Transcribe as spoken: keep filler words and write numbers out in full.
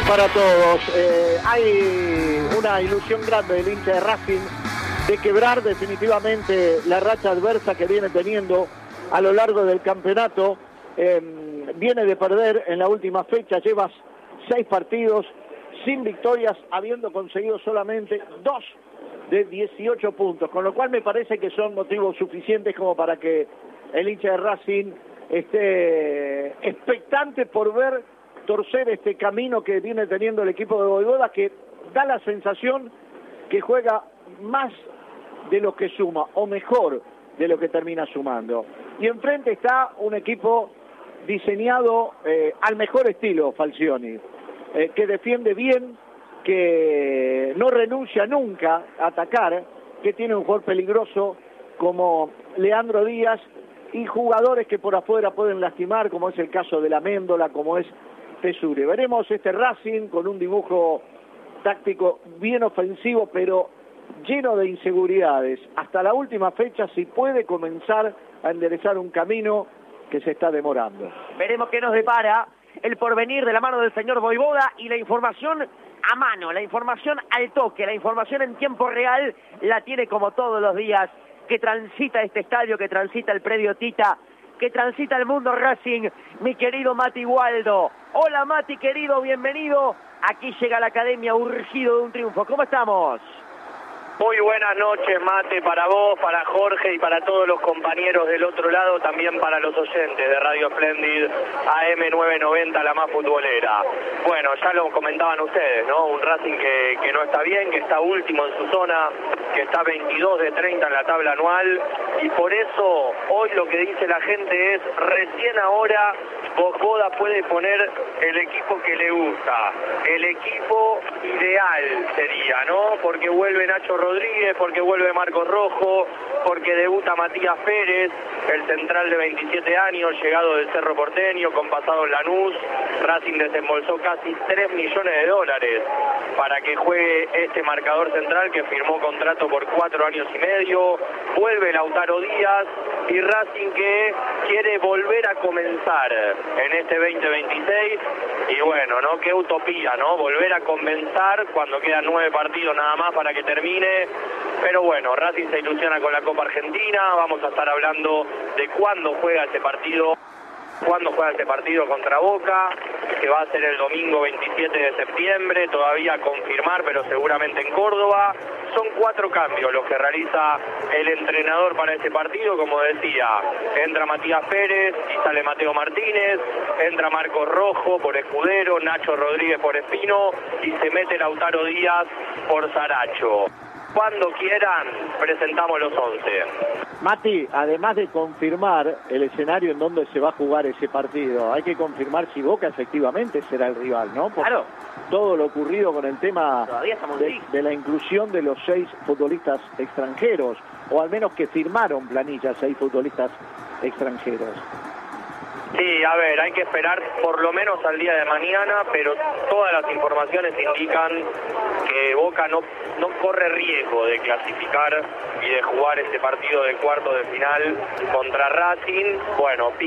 para todos. Eh, hay una ilusión grande del hincha de Racing de quebrar definitivamente la racha adversa que viene teniendo a lo largo del campeonato. Eh, viene de perder en la última fecha, lleva seis partidos sin victorias, habiendo conseguido solamente dos de dieciocho puntos, con lo cual me parece que son motivos suficientes como para que el hincha de Racing esté expectante por ver torcer este camino que viene teniendo el equipo de Voivoda, que da la sensación que juega más de lo que suma, o mejor de lo que termina sumando. Y enfrente está un equipo diseñado eh, al mejor estilo Falcioni, eh, que defiende bien, que no renuncia nunca a atacar, que tiene un jugador peligroso como Leandro Díaz y jugadores que por afuera pueden lastimar, como es el caso de la Méndola, como es Tesure. Veremos este Racing con un dibujo táctico bien ofensivo, pero lleno de inseguridades. Hasta la última fecha, si puede comenzar a enderezar un camino que se está demorando. Veremos qué nos depara el porvenir de la mano del señor Voivoda, y la información a mano, la información al toque, la información en tiempo real la tiene como todos los días que transita este estadio, que transita el predio Tita, que transita el mundo Racing, mi querido Mati Waldo. Hola Mati, querido, bienvenido. Aquí llega la academia urgido de un triunfo. ¿Cómo estamos? Muy buenas noches, Mate, para vos, para Jorge y para todos los compañeros del otro lado, también para los oyentes de Radio Splendid A M novecientos noventa, la más futbolera. Bueno, ya lo comentaban ustedes, ¿no? Un Racing que, que no está bien, que está último en su zona, que está veintidós de treinta en la tabla anual, y por eso hoy lo que dice la gente es, recién ahora Voivoda puede poner el equipo que le gusta, el equipo ideal sería, ¿no? Porque vuelve Nacho Rodríguez, porque vuelve Marcos Rojo, porque debuta Matías Pérez, el central de veintisiete años, llegado del Cerro Porteño, con pasado en Lanús. Racing desembolsó casi tres millones de dólares para que juegue este marcador central, que firmó contrato por cuatro años y medio. Vuelve Lautaro Díaz, y Racing que quiere volver a comenzar en este veinte veintiséis, y bueno, ¿no? Qué utopía, ¿no? Volver a comenzar cuando quedan nueve partidos nada más para que termine. Pero bueno, Racing se ilusiona con la Copa Argentina. Vamos a estar hablando de cuándo juega este partido, cuándo juega este partido contra Boca, que va a ser el domingo veintisiete de septiembre, todavía a confirmar, pero seguramente en Córdoba. Son cuatro cambios los que realiza el entrenador para este partido, como decía, entra Matías Pérez y sale Mateo Martínez, entra Marcos Rojo por Escudero, Nacho Rodríguez por Espino, y se mete Lautaro Díaz por Saracho. Cuando quieran, presentamos los once. Mati, además de confirmar el escenario en donde se va a jugar ese partido, hay que confirmar si Boca efectivamente será el rival, ¿no? Porque claro. Todo lo ocurrido con el tema de, de la inclusión de los seis futbolistas extranjeros, o al menos que firmaron planilla seis futbolistas extranjeros. Sí, a ver, hay que esperar por lo menos al día de mañana, pero todas las informaciones indican que Boca no, no corre riesgo de clasificar y de jugar este partido de cuarto de final contra Racing. Bueno,